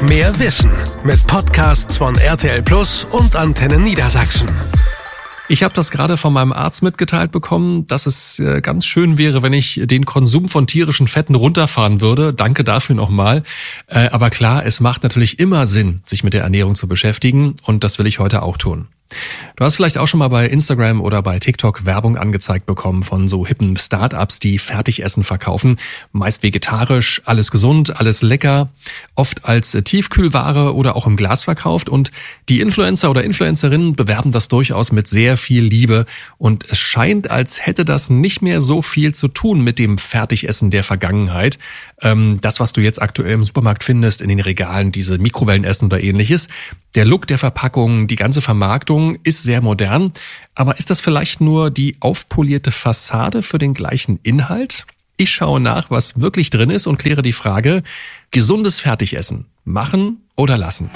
Mehr Wissen mit Podcasts von RTL Plus und Antenne Niedersachsen. Ich habe das gerade von meinem Arzt mitgeteilt bekommen, dass es ganz schön wäre, wenn ich den Konsum von tierischen Fetten runterfahren würde. Danke dafür nochmal. Aber klar, es macht natürlich immer Sinn, sich mit der Ernährung zu beschäftigen, und das will ich heute auch tun. Du hast vielleicht auch schon mal bei Instagram oder bei TikTok Werbung angezeigt bekommen von so hippen Startups, die Fertigessen verkaufen. Meist vegetarisch, alles gesund, alles lecker, oft als Tiefkühlware oder auch im Glas verkauft. Und die Influencer oder Influencerinnen bewerben das durchaus mit sehr viel Liebe. Und es scheint, als hätte das nicht mehr so viel zu tun mit dem Fertigessen der Vergangenheit. Das, was du jetzt aktuell im Supermarkt findest, in den Regalen, diese Mikrowellenessen oder ähnliches. Der Look der Verpackung, die ganze Vermarktung ist sehr modern. Aber ist das vielleicht nur die aufpolierte Fassade für den gleichen Inhalt? Ich schaue nach, was wirklich drin ist, und kläre die Frage: gesundes Fertigessen, machen oder lassen?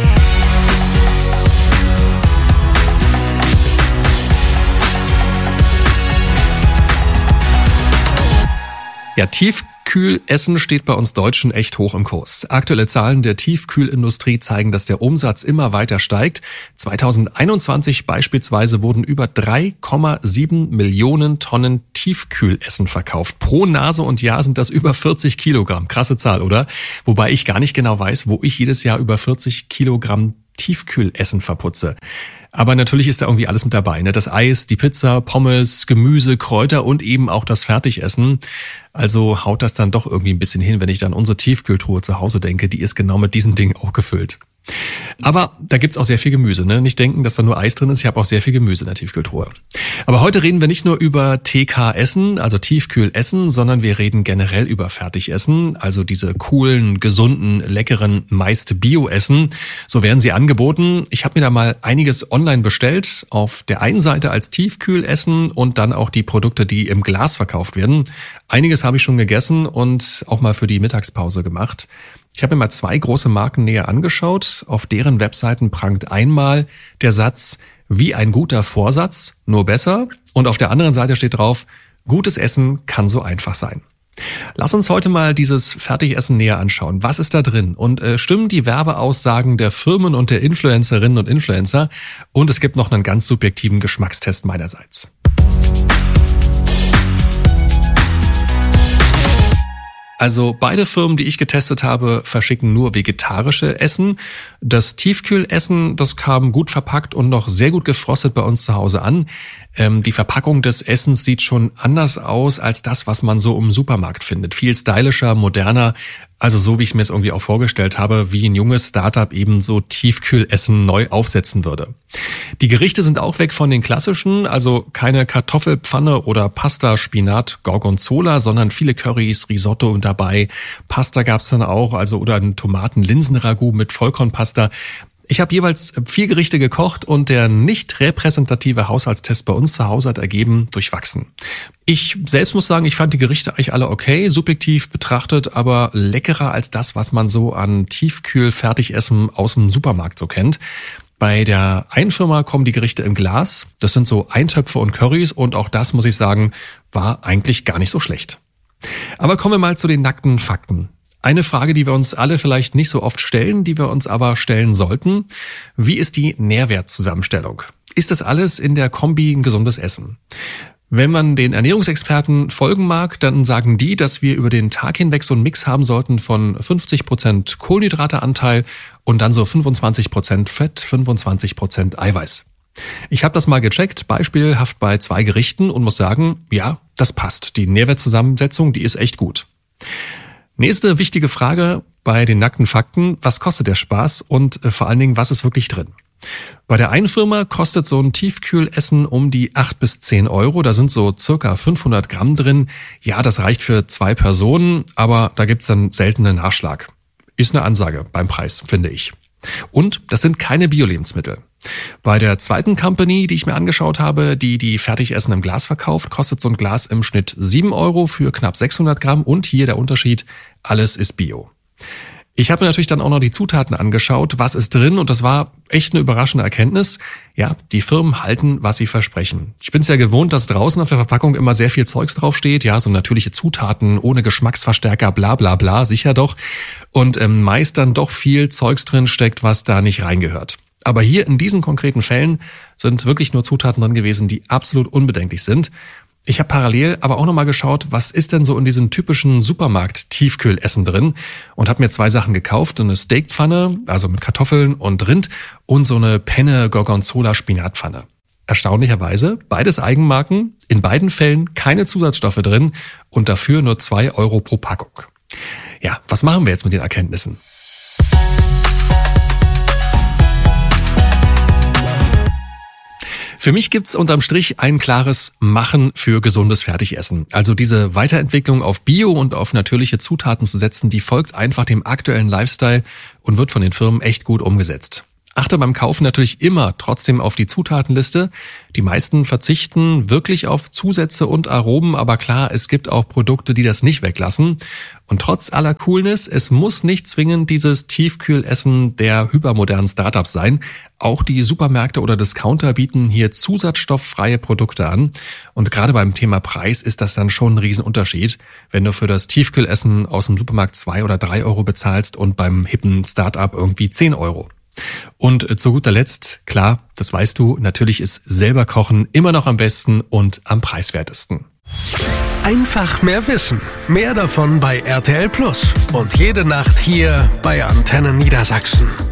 Ja, Tiefkühlessen steht bei uns Deutschen echt hoch im Kurs. Aktuelle Zahlen der Tiefkühlindustrie zeigen, dass der Umsatz immer weiter steigt. 2021 beispielsweise wurden über 3,7 Millionen Tonnen Tiefkühlessen verkauft. Pro Nase und Jahr sind das über 40 Kilogramm. Krasse Zahl, oder? Wobei ich gar nicht genau weiß, wo ich jedes Jahr über 40 Kilogramm Tiefkühlessen verputze. Aber natürlich ist da irgendwie alles mit dabei, ne? Das Eis, die Pizza, Pommes, Gemüse, Kräuter und eben auch das Fertigessen. Also haut das dann doch irgendwie ein bisschen hin, wenn ich dann unsere Tiefkühltruhe zu Hause denke. Die ist genau mit diesen Dingen auch gefüllt. Aber da gibt's auch sehr viel Gemüse, ne? Nicht denken, dass da nur Eis drin ist. Ich habe auch sehr viel Gemüse in der Tiefkühltruhe. Aber heute reden wir nicht nur über TK-Essen, also Tiefkühlessen, sondern wir reden generell über Fertigessen, also diese coolen, gesunden, leckeren, meist Bio-Essen. So werden sie angeboten. Ich habe mir da mal einiges online bestellt. Auf der einen Seite als Tiefkühlessen und dann auch die Produkte, die im Glas verkauft werden. Einiges habe ich schon gegessen und auch mal für die Mittagspause gemacht. Ich habe mir mal 2 große Marken näher angeschaut. Auf deren Webseiten prangt einmal der Satz: wie ein guter Vorsatz, nur besser. Und auf der anderen Seite steht drauf: gutes Essen kann so einfach sein. Lass uns heute mal dieses Fertigessen näher anschauen. Was ist da drin? Und stimmen die Werbeaussagen der Firmen und der Influencerinnen und Influencer? Und es gibt noch einen ganz subjektiven Geschmackstest meinerseits. Also beide Firmen, die ich getestet habe, verschicken nur vegetarische Essen. Das Tiefkühlessen, das kam gut verpackt und noch sehr gut gefrostet bei uns zu Hause an. Die Verpackung des Essens sieht schon anders aus als das, was man so im Supermarkt findet. Viel stylischer, moderner, also so, wie ich es mir es irgendwie auch vorgestellt habe, wie ein junges Startup eben so Tiefkühlessen neu aufsetzen würde. Die Gerichte sind auch weg von den klassischen, also keine Kartoffelpfanne oder Pasta, Spinat, Gorgonzola, sondern viele Currys, Risotto und dabei. Pasta gab's dann auch, also oder ein Tomaten-Linsen-Ragout mit Vollkornpasta. Ich habe jeweils 4 Gerichte gekocht und der nicht repräsentative Haushaltstest bei uns zu Hause hat ergeben: durchwachsen. Ich selbst muss sagen, ich fand die Gerichte eigentlich alle okay, subjektiv betrachtet, aber leckerer als das, was man so an Tiefkühl-Fertigessen aus dem Supermarkt so kennt. Bei der einen Firma kommen die Gerichte im Glas. Das sind so Eintöpfe und Currys, und auch das, muss ich sagen, war eigentlich gar nicht so schlecht. Aber kommen wir mal zu den nackten Fakten. Eine Frage, die wir uns alle vielleicht nicht so oft stellen, die wir uns aber stellen sollten: wie ist die Nährwertzusammenstellung? Ist das alles in der Kombi ein gesundes Essen? Wenn man den Ernährungsexperten folgen mag, dann sagen die, dass wir über den Tag hinweg so einen Mix haben sollten von 50% Kohlenhydrateanteil und dann so 25% Fett, 25% Eiweiß. Ich habe das mal gecheckt, beispielhaft bei 2 Gerichten, und muss sagen, ja, das passt. Die Nährwertzusammensetzung, die ist echt gut. Nächste wichtige Frage bei den nackten Fakten: was kostet der Spaß und vor allen Dingen, was ist wirklich drin? Bei der einen Firma kostet so ein Tiefkühlessen um die 8 bis 10 Euro. Da sind so circa 500 Gramm drin. Ja, das reicht für 2 Personen, aber da gibt's dann selten einen Nachschlag. Ist eine Ansage beim Preis, finde ich. Und das sind keine Bio-Lebensmittel. Bei der zweiten Company, die ich mir angeschaut habe, die Fertigessen im Glas verkauft, kostet so ein Glas im Schnitt 7 Euro für knapp 600 Gramm. Und hier der Unterschied: alles ist Bio. Ich habe mir natürlich dann auch noch die Zutaten angeschaut, was ist drin, und das war echt eine überraschende Erkenntnis. Ja, die Firmen halten, was sie versprechen. Ich bin es ja gewohnt, dass draußen auf der Verpackung immer sehr viel Zeugs draufsteht, ja, so natürliche Zutaten, ohne Geschmacksverstärker, bla bla bla, sicher doch. Und meist dann doch viel Zeugs drin steckt, was da nicht reingehört. Aber hier in diesen konkreten Fällen sind wirklich nur Zutaten drin gewesen, die absolut unbedenklich sind. Ich habe parallel aber auch nochmal geschaut, was ist denn so in diesem typischen Supermarkt-Tiefkühlessen drin, und habe mir 2 Sachen gekauft. Eine Steakpfanne, also mit Kartoffeln und Rind, und so eine Penne Gorgonzola Spinatpfanne. Erstaunlicherweise beides Eigenmarken, in beiden Fällen keine Zusatzstoffe drin und dafür nur 2 Euro pro Packung. Ja, was machen wir jetzt mit den Erkenntnissen? Für mich gibt's unterm Strich ein klares Machen für gesundes Fertigessen. Also diese Weiterentwicklung auf Bio und auf natürliche Zutaten zu setzen, die folgt einfach dem aktuellen Lifestyle und wird von den Firmen echt gut umgesetzt. Achte beim Kaufen natürlich immer trotzdem auf die Zutatenliste. Die meisten verzichten wirklich auf Zusätze und Aromen, aber klar, es gibt auch Produkte, die das nicht weglassen. Und trotz aller Coolness, es muss nicht zwingend dieses Tiefkühlessen der hypermodernen Startups sein. Auch die Supermärkte oder Discounter bieten hier zusatzstofffreie Produkte an. Und gerade beim Thema Preis ist das dann schon ein Riesenunterschied, wenn du für das Tiefkühlessen aus dem Supermarkt 2 oder 3 Euro bezahlst und beim hippen Startup irgendwie 10 Euro. Und zu guter Letzt, klar, das weißt du, natürlich ist selber kochen immer noch am besten und am preiswertesten. Einfach mehr Wissen. Mehr davon bei RTL Plus. Und jede Nacht hier bei Antenne Niedersachsen.